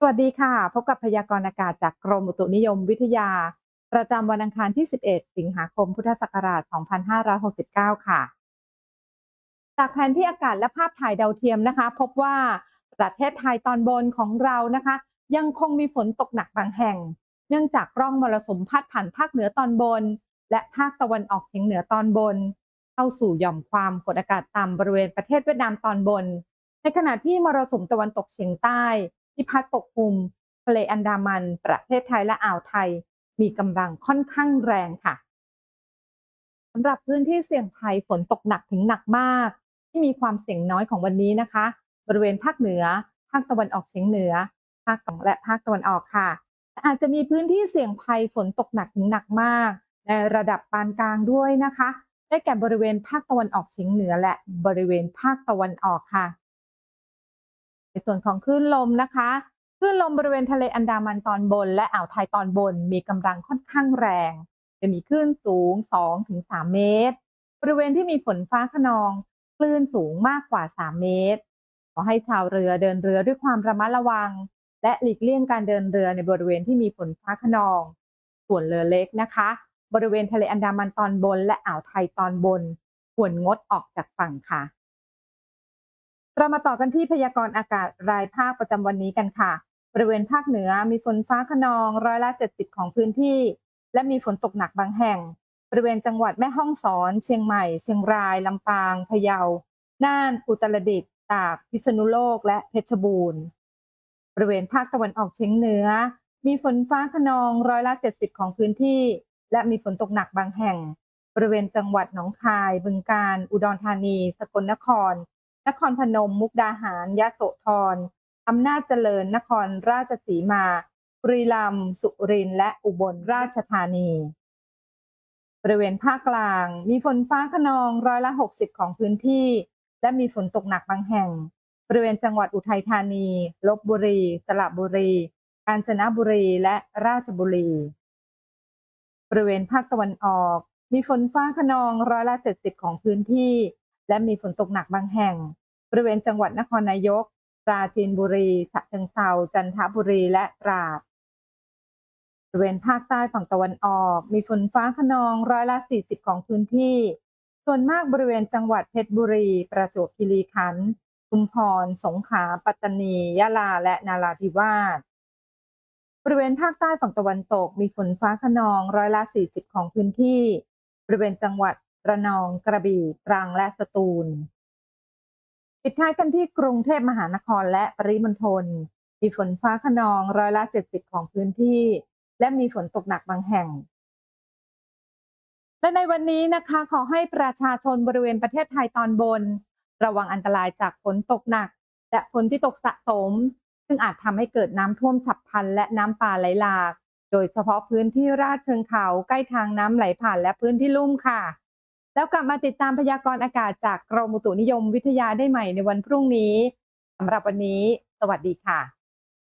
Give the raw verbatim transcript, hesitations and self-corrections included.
สวัสดีค่ะพบกับพยากรณ์อากาศจากกรมอุตุนิยมวิทยาประจำวันอังคารที่สิบเอ็ดสิงหาคมพุทธศักราชสองพันห้าร้อยหกสิบเก้าค่ะจากแผนที่อากาศและภาพถ่ายดาวเทียมนะคะพบว่าประเทศไทยตอนบนของเรานะคะยังคงมีฝนตกหนักบางแห่งเนื่องจากร่องมรสุมพัดผ่านภาคเหนือตอนบนและภาคตะวันออกเฉียงเหนือตอนบนเข้าสู่หย่อมความกดอากาศต่ำบริเวณประเทศเวียดนามตอนบนในขณะที่มรสุมตะวันตกเฉียงใต้ที่พัดปกคลุมทะเลอันดามันประเทศไทยและอ่าวไทยมีกำลังค่อนข้างแรงค่ะ สำหรับพื้นที่เสี่ยงภัยฝนตกหนักถึงหนักมากที่มีความเสี่ยงน้อยของวันนี้นะคะบริเวณภาคเหนือภาคตะวันออกเฉียงเหนือภาคกลางและภาคตะวันออกค่ะอาจจะมีพื้นที่เสี่ยงภัยฝนตกหนักถึงหนักมากในระดับปานกลางด้วยนะคะได้แก่บริเวณภาคตะวันออกเฉียงเหนือและบริเวณภาคตะวันออกค่ะ ในส่วนของคลื่นลมนะคะคลื่นลมบริเวณทะเลอันดามันตอนบนและอ่าวไทยตอนบนมีกำลังค่อนข้างแรงจะมีคลื่นสูง สองถึงสาม เมตรบริเวณที่มีฝนฟ้าคะนองคลื่นสูงมากกว่า สาม เมตรขอให้ชาวเรือเดินเรือด้วยความระมัดระวังและหลีกเลี่ยงการเดินเรือในบริเวณที่มีฝนฟ้าคะนองส่วนเรือเล็กนะคะบริเวณทะเลอันดามันตอนบนและอ่าวไทยตอนบนควรงดออกจากฝั่งค่ะ เรามาต่อกันที่พยากรณ์อากาศรายภาคประจำวันนี้กันค่ะบริเวณภาคเหนือมีฝนฟ้าคะนองร้อยละเจ็ดสิบของพื้นที่และมีฝนตกหนักบางแห่งบริเวณจังหวัดแม่ฮ่องสอนเชียงใหม่เชียงรายลำปางพะเยาน่านอุตรดิตถ์ตากพิษณุโลกและเพชรบูรณ์บริเวณภาคตะวันออกเฉียงเหนือมีฝนฟ้าคะนองร้อยละเจ็ดสิบของพื้นที่และมีฝนตกหนักบางแห่งบริเวณจังหวัดหนองคายบึงกาฬอุดรธานีสกลนครนครพนมมุกดาหารยโสธรอำนาจเจริญนครราชสีมาบุรีรัมย์สุรินทร์และอุบลราชธานีบริเวณภาคกลางมีฝนฟ้าคะนองร้อยละหกสิบของพื้นที่และมีฝนตกหนักบางแห่งบริเวณจังหวัดอุทัยธานีลพบุรีสระบุรีกาญจนบุรีและราชบุรีบริเวณภาคตะวันออกมีฝนฟ้าคะนองร้อยละเจ็ดสิบของพื้นที่และมีฝนตกหนักบางแห่งบริเวณจังหวัดนครนายกปราจีนบุรีฉะเชิงเทราจันทบุรีและตราดบริเวณภาคใต้ฝั่งตะวันออกมีฝนฟ้าคะนองร้อยละสี่สิบของพื้นที่ส่วนมากบริเวณจังหวัดเพชรบุรีประจวบคีรีขันธ์ชุมพรสงขลาปัตตานียะลาและนราธิวาสบริเวณภาคใต้ฝั่งตะวันตกมีฝนฟ้าคะนองร้อยละสี่สิบของพื้นที่บริเวณจังหวัดระนองกระบี่ตรังและสตูล ปิดท้ายกันที่กรุงเทพมหานครและปริมณฑลมีฝนฟ้าคะนองร้อยละเจ็ดสิบของพื้นที่และมีฝนตกหนักบางแห่งและในวันนี้นะคะขอให้ประชาชนบริเวณประเทศไทยตอนบนระวังอันตรายจากฝนตกหนักและฝนที่ตกสะสมซึ่งอาจทำให้เกิดน้ำท่วมฉับพลันและน้ำป่าไหลหลากโดยเฉพาะพื้นที่ราดเชิงเขาใกล้ทางน้ำไหลผ่านและพื้นที่ลุ่มค่ะแล้วกลับมาติดตามพยากรณ์อากาศจากกรมอุตุนิยมวิทยาได้ใหม่ในวันพรุ่งนี้สำหรับวันนี้สวัสดีค่ะ